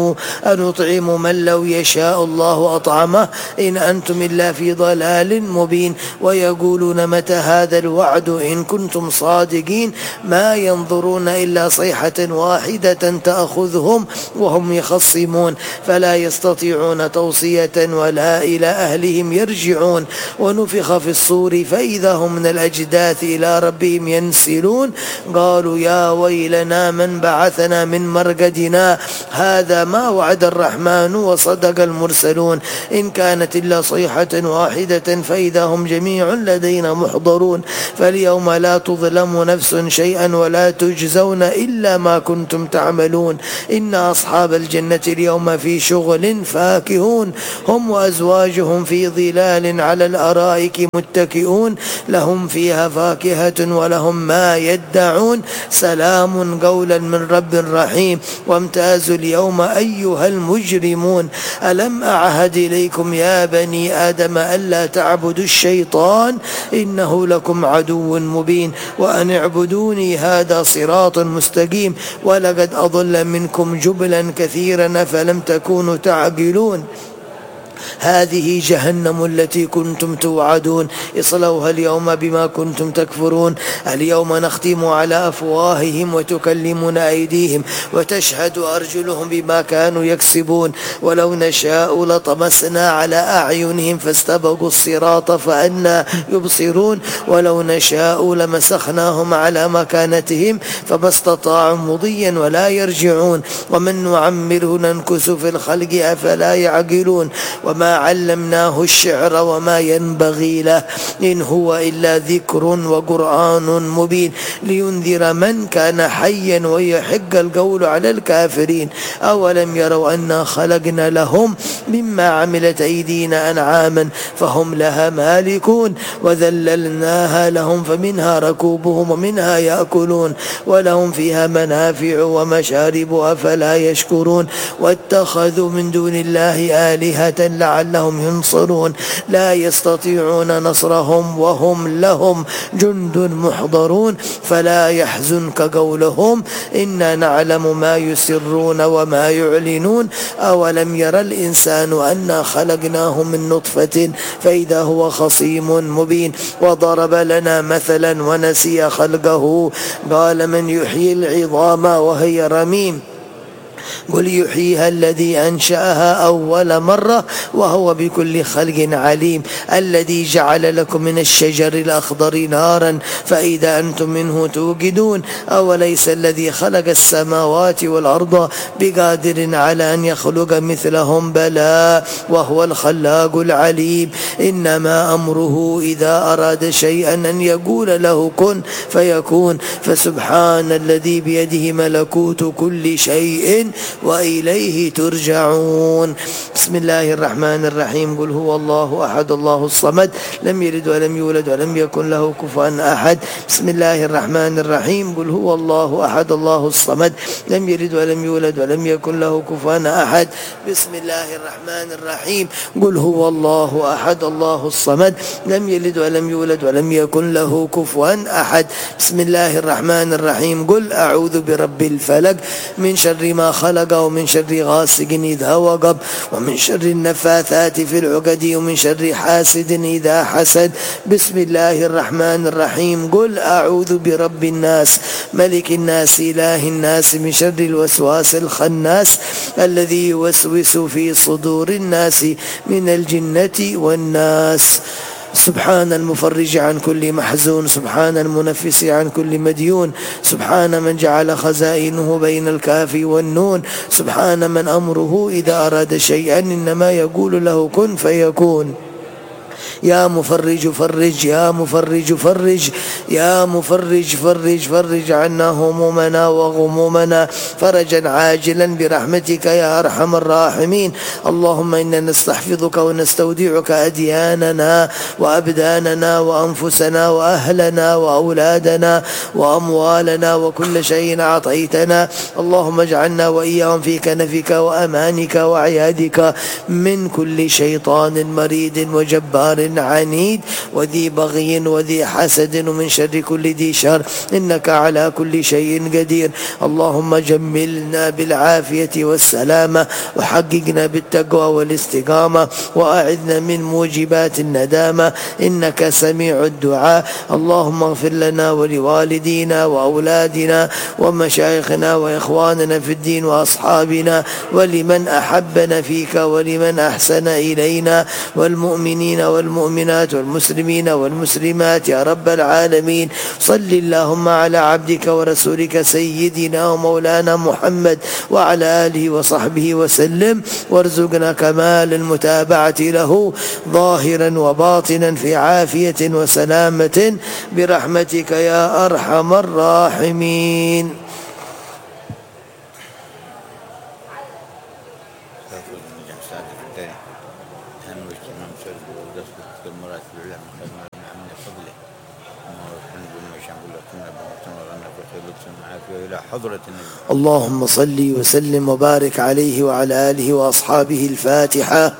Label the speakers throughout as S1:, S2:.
S1: آمنوا أنطعم من لو يشاء الله أطعمه إن أنتم إلا في ضلال مبين ويقولون متى هذا الوعد إن كنتم صادقين ما ينظرون إلا صيحة واحدة تأخذهم وهم يخصمون فلا يستطيعون توصية ولا إلى أهلهم يرجعون ونفخ في الصور فإذا هم من الأجداث إلى ربهم ينسلون قالوا يا ويلنا من بعثنا من مرقدنا هذا ما وعد الرحمن وصدق المرسلون إن كانت إلا صيحة واحدة فإذا هم جميع لدينا محضرون فاليوم لا تظلم نفس شيئا ولا تجزون إلا ما كنتم تعملون إن أصحاب الجنة اليوم في شغل فاكهون هم وأزواجهم في ظلال على الأرائك متكئون لهم فيها فاكهة ولهم ما يدعون سلام قولا من رب رحيم وامتازوا اليوم أيها المجرمون ألم أعهد إليكم يا بني آدم ألا تعبدوا الشيطان إنه لكم عدو مبين وأن اعبدوني هذا صراط مستقيم ولقد أضل منكم جبلا كثيرا فلم تكونوا تعقلون هذه جهنم التي كنتم توعدون اصلوها اليوم بما كنتم تكفرون اليوم نختم على أفواههم وتكلمنا أيديهم وتشهد أرجلهم بما كانوا يكسبون ولو نشاء لطمسنا على أعينهم فاستبقوا الصراط فأنا يبصرون ولو نشاء لمسخناهم على مكانتهم فما استطاعوا مضيا ولا يرجعون ومن نعمره ننكس في الخلق أفلا يعقلون وما علمناه الشعر وما ينبغي له إن هو إلا ذكر وقرآن مبين لينذر من كان حيا ويحق القول على الكافرين أولم يروا أنا خلقنا لهم مما عملت أيدينا أنعاما فهم لها مالكون وذللناها لهم فمنها ركوبهم ومنها يأكلون ولهم فيها منافع ومشارب أفلا يشكرون واتخذوا من دون الله آلهة لعلهم ينصرون لا يستطيعون نصرهم وهم لهم جند محضرون فلا يحزنك قولهم إنا نعلم ما يسرون وما يعلنون أولم يرى الإنسان أنا خلقناه من نطفة فإذا هو خصيم مبين وضرب لنا مثلا ونسي خلقه قال من يحيي العظام وهي رميم قل يحييها الذي أنشأها أول مرة وهو بكل خلق عليم الذي جعل لكم من الشجر الأخضر نارا فإذا أنتم منه توقدون أوليس الذي خلق السماوات والأرض بقادر على أن يخلق مثلهم بلى وهو الخلاق العليم إنما أمره إذا أراد شيئا أن يقول له كن فيكون فسبحان الذي بيده ملكوت كل شيء وإليه ترجعون بسم الله الرحمن الرحيم قل هو الله أحد الله الصمد لم يلد ولم يولد ولم يكن له كفوا أحد بسم الله الرحمن الرحيم قل هو الله أحد الله الصمد لم يلد ولم يولد ولم يكن له كفوا أحد بسم الله الرحمن الرحيم قل هو الله أحد الله الصمد لم يلد ولم يولد ولم يكن له كفوا أحد بسم الله الرحمن الرحيم قل أعوذ برب الفلق من شر ما خلق ومن شر غاسق إذا وقب ومن شر النفاثات في العقد ومن شر حاسد إذا حسد بسم الله الرحمن الرحيم قل أعوذ برب الناس ملك الناس إله الناس من شر الوسواس الخناس الذي يوسوس في صدور الناس من الجنة والناس سبحان المفرج عن كل محزون سبحان المنفس عن كل مديون سبحان من جعل خزائنه بين الكاف والنون سبحان من أمره إذا أراد شيئا إنما يقول له كن فيكون يا مفرج فرج يا مفرج فرج يا مفرج فرج عنا همومنا وغمومنا فرجا عاجلا برحمتك يا أرحم الراحمين اللهم إنا نستحفظك ونستودعك أدياننا وأبداننا وأنفسنا وأهلنا وأولادنا وأموالنا وكل شيء أعطيتنا اللهم اجعلنا وإياهم في كنفك وأمانك وعيادك من كل شيطان مريد وجبار عدل عنيد وذي بغي وذي حسد ومن شر كل ذي شر، إنك على كل شيء قدير. اللهم جملنا بالعافية والسلامة، وحققنا بالتقوى والاستقامة، وأعذنا من موجبات الندامة، إنك سميع الدعاء. اللهم اغفر لنا ولوالدينا وأولادنا ومشايخنا وإخواننا في الدين وأصحابنا ولمن أحبنا فيك ولمن أحسن إلينا، والمؤمنين والمؤمنات والمسلمين والمسلمات يا رب العالمين. صل اللهم على عبدك ورسولك سيدنا ومولانا محمد وعلى آله وصحبه وسلم، وارزقنا كمال المتابعة له ظاهرا وباطنا في عافية وسلامة برحمتك يا أرحم الراحمين. اللهم صل وسلم وبارك عليه وعلى آله وأصحابه. الفاتحة.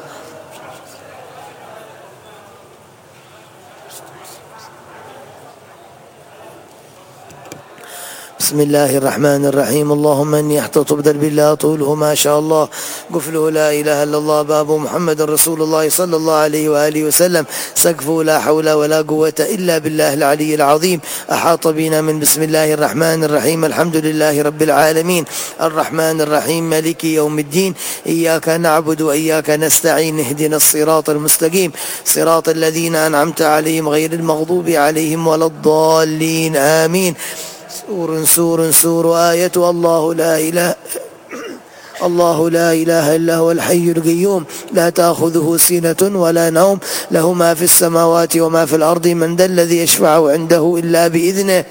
S1: بسم الله الرحمن الرحيم. اللهم إني أحتط بدرب الله طوله ما شاء الله، قفله لا إله إلا الله، باب محمد رسول الله صلى الله عليه وآله وسلم، سقفه لا حول ولا قوة إلا بالله العلي العظيم. أحاط بنا من بسم الله الرحمن الرحيم. الحمد لله رب العالمين الرحمن الرحيم مالك يوم الدين، إياك نعبد وإياك نستعين، اهدنا الصراط المستقيم صراط الذين أنعمت عليهم غير المغضوب عليهم ولا الضالين آمين. سور سور آية الله لا إله إلا هو الحي القيوم، لا تأخذه سنة ولا نوم، له ما في السماوات وما في الأرض، من ذا الذي يشفع عنده إلا بإذنه،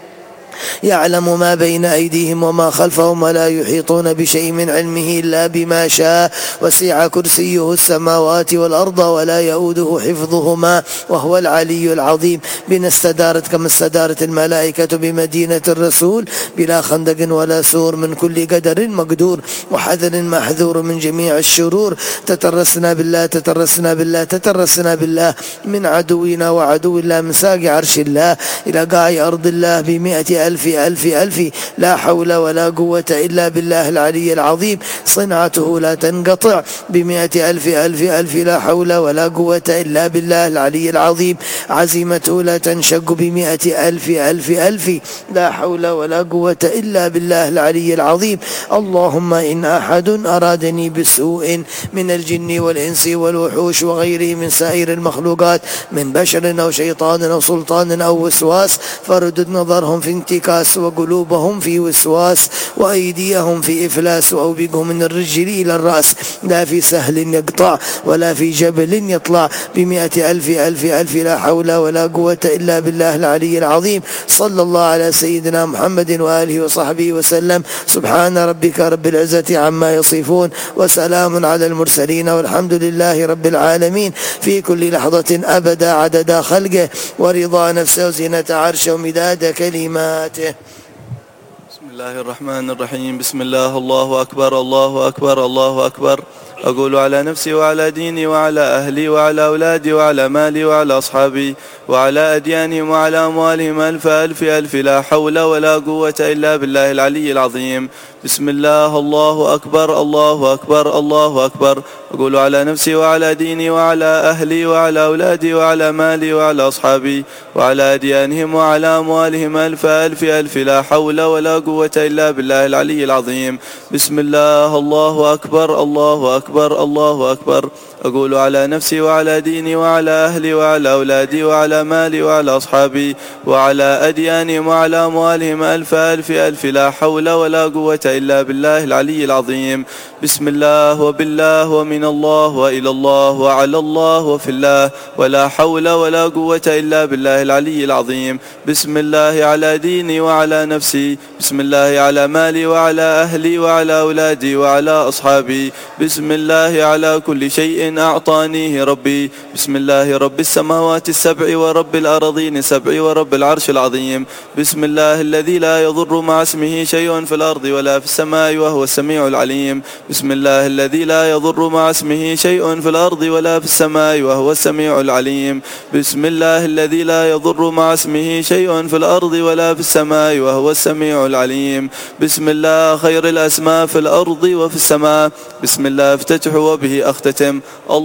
S1: يعلم ما بين أيديهم وما خلفهم، ولا يحيطون بشيء من علمه إلا بما شاء، وسع كرسيه السماوات والأرض ولا يؤوده حفظهما وهو العلي العظيم. بنا استدارت كما استدارت الملائكة بمدينة الرسول، بلا خندق ولا سور، من كل قدر مقدور وحذر محذور من جميع الشرور. تترسنا بالله تترسنا بالله تترسنا بالله من عدونا وعدو الله، من ساق عرش الله إلى قاع أرض الله ب100 ألف ألف ألف، لا حول ولا قوة إلا بالله العلي العظيم. صنعته لا تنقطع ب100 ألف ألف ألف، لا حول ولا قوة إلا بالله العلي العظيم. عزيمته لا تنشق ب100 ألف ألف ألف، لا حول ولا قوة إلا بالله العلي العظيم. اللهم إن أحد أرادني بسوء من الجن والإنس والوحوش وغيره من سائر المخلوقات، من بشر أو شيطان أو سلطان أو وسواس، فردد نظرهم في انتكاس، وقلوبهم في وسواس، وأيديهم في إفلاس، وأوبقهم من الرجل إلى الرأس، لا في سهل يقطع ولا في جبل يطلع، ب100 ألف ألف ألف، لا حول ولا قوة إلا بالله العلي العظيم. صلى الله على سيدنا محمد وآله وصحبه وسلم. سبحان ربك رب العزة عما يصفون، وسلام على المرسلين، والحمد لله رب العالمين. في كل لحظة أبدا عدد خلقه، ورضا نفسه، وزنة عرشه، ومداد كلماته.
S2: بسم الله الرحمن الرحيم. بسم الله، الله أكبر الله أكبر الله أكبر. أقول على نفسي وعلى ديني وعلى أهلي وعلى أولادي وعلى مالي وعلى أصحابي وعلى أديانهم وعلى أموالهم ألف ألف ألف، لا حول ولا قوة إلا بالله العلي العظيم. بسم الله، الله أكبر الله أكبر الله أكبر. أقول على نفسي وعلى ديني وعلى أهلي وعلى أولادي وعلى مالي وعلى أصحابي وعلى أديانهم وعلى أموالهم ألف ألف ألف، لا حول ولا قوة إلا بالله العلي العظيم. بسم الله، الله أكبر الله أكبر الله أكبر. أقول على نفسي وعلى ديني وعلى أهلي وعلى أولادي وعلى مالي وعلى أصحابي وعلى أديانهم وعلى أموالهم ألف ألف ألف، لا حول ولا قوة إلا بالله العلي العظيم. بسم الله وبالله ومن الله وإلى الله وعلى الله وفي الله، ولا حول ولا قوة إلا بالله العلي العظيم. بسم الله على ديني وعلى نفسي، بسم الله على مالي وعلى أهلي وعلى أولادي وعلى أصحابي، بسم الله على كل شيء أعطانيه ربي. بسم الله رب السماوات السبع ورب الأرضين السبع ورب العرش العظيم. بسم الله الذي لا يضر مع اسمه شيء في الأرض ولا في السماء وهو السميع العليم. بسم الله الذي لا يضر مع اسمه شيء في الأرض ولا في السماء وهو السميع العليم. بسم الله الذي لا يضر مع اسمه شيء في الأرض ولا في السماء وهو السميع العليم. بسم الله خير الأسماء في الأرض وفي السماء. بسم الله افتتح وبه أختتم.